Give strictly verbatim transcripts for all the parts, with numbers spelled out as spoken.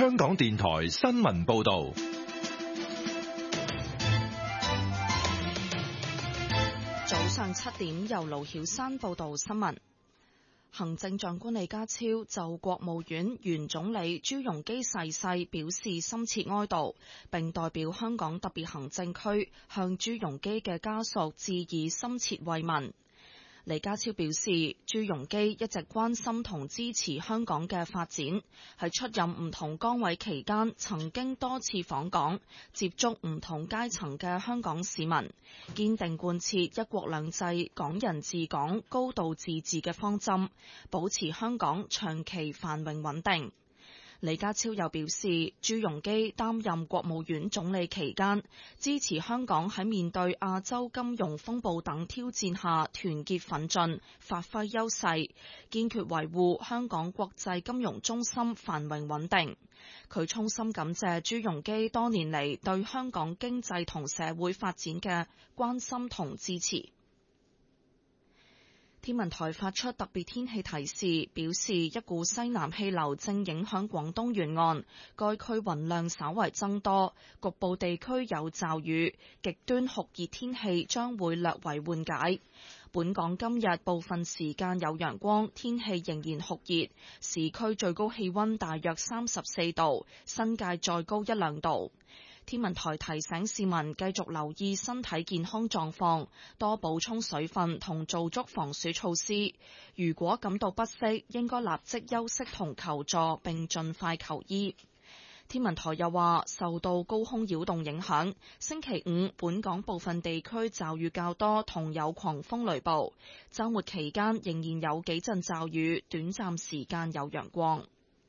香港電台新聞報道。 早上七點，由盧曉珊報道新聞。行政長官李家超就國務院原總理朱鎔基逝世表示深切哀悼，並代表香港特別行政區向朱鎔基嘅家屬致以深切慰問。李家超表示，朱鎔基一直關心同支持香港嘅發展，喺出任唔同崗位期間，曾經多次訪港，接觸唔同階層嘅香港市民，堅定貫徹一國兩制、港人治港、高度自治嘅方針，保持香港長期繁榮穩定。李家超又表示，朱鎔基擔任國務院總理期間，支持香港喺面對亞洲金融風暴等挑戰下團結奮進，發揮優勢，堅決維護香港國際金融中心繁榮穩定。佢衷心感謝朱鎔基多年嚟對香港經濟同社會發展嘅關心同支持。天文台發出特別天氣提示，表示一股西南氣流正影響廣東沿岸，該區雲量稍為增多，局部地區有驟雨，極端酷熱天氣將會略為緩解。本港今日部分時間有陽光，天氣仍然酷熱，市區最高氣溫大約三十四度，新界再高一兩度。天文台提醒市民繼續留意身體健康狀況，多補充水分同做足防暑措施。如果感到不適，應該立即休息同求助，並盡快求醫。天文台又話，受到高空擾動影響，星期五本港部分地區驟雨較多，同有狂風雷暴。週末期間仍然有幾陣驟雨，短暫時間有陽光。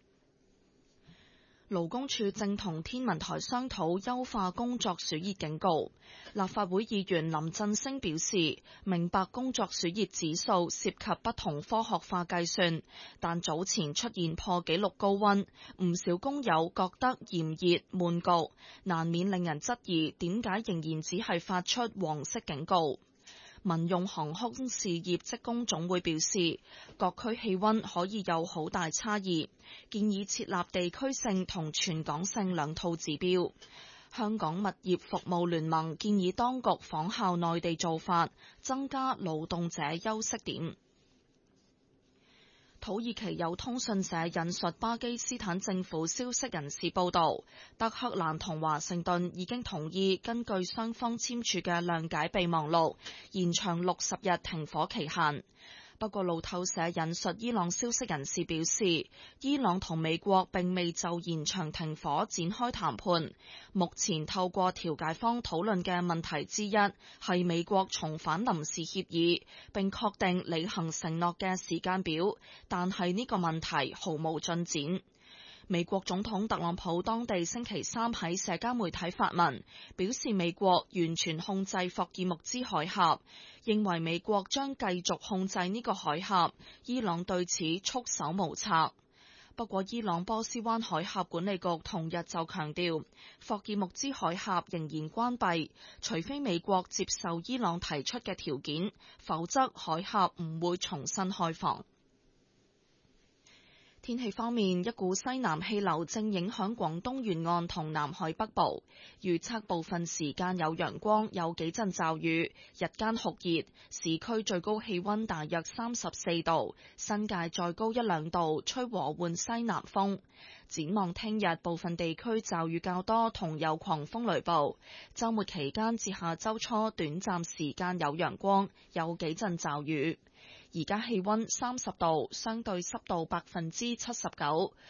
勞工處正同天文台商討優化工作暑熱警告。立法會議員林振昇表示，明白工作暑熱指數涉及不同科學化計算，但早前出現破紀錄高溫，唔少工友覺得炎熱悶焗，難免令人質疑點解仍然只係發出黃色警告。民用航空事業職工總會表示，各區氣溫可以有好大差異，建議設立地區性同全港性兩套指標。香港物業服務聯盟建議當局仿效內地做法，增加勞動者休息點。土耳其有通訊社引述巴基斯坦政府消息人士報道，德黑蘭同華盛頓已經同意根據雙方簽署嘅諒解備忘錄，延長六十日停火期限。不過路透社引述伊朗消息人士表示，伊朗同美國並未就延長停火展開談判。目前透過調解方討論嘅問題之一係美國重返臨時協議，並確定履行承諾嘅時間表，但係呢個問題毫無進展。美國總統特朗普當地星期三喺社交媒體發文，表示美國完全控制霍爾木茲海峽，認為美國將繼續控制呢個海峽，伊朗對此束手無策。不過伊朗波斯灣海峽管理局同日就強調，霍爾木茲海峽仍然關閉，除非美國接受伊朗提出嘅條件，否則海峽唔會重新開放。天氣方面，一股西南氣流正影響廣東沿岸同南海北部，預測部分時間有陽光，有幾陣驟雨，日間酷熱，市區最高氣溫大約三十四度，新界再高一兩度，吹和緩西南風。展望聽日，部分地區驟雨較多，同有狂風雷暴。週末期間至下週初，短暫時間有陽光，有幾陣驟雨。而家氣溫三十度，相對濕度百分之七十九。